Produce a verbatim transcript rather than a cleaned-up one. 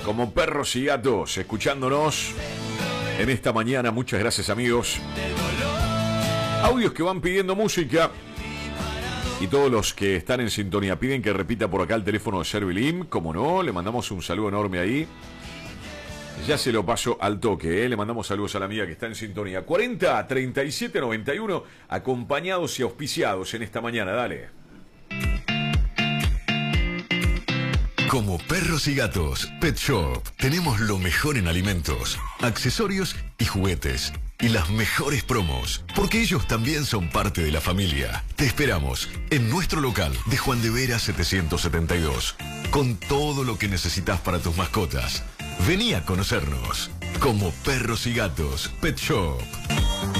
Como perros y gatos, escuchándonos en esta mañana. Muchas gracias, amigos. Audios que van pidiendo música. Y todos los que están en sintonía piden que repita por acá el teléfono de Servilim. Como no, le mandamos un saludo enorme ahí. Ya se lo paso al toque, ¿eh? Le mandamos saludos a la amiga que está en sintonía. cuarenta, treinta y siete, noventa y uno, acompañados y auspiciados en esta mañana. Dale. Como perros y gatos, Pet Shop, tenemos lo mejor en alimentos, accesorios y juguetes. Y las mejores promos, porque ellos también son parte de la familia. Te esperamos en nuestro local de Juan de Vera setecientos setenta y dos, con todo lo que necesitas para tus mascotas. Vení a conocernos. Como perros y gatos, Pet Shop.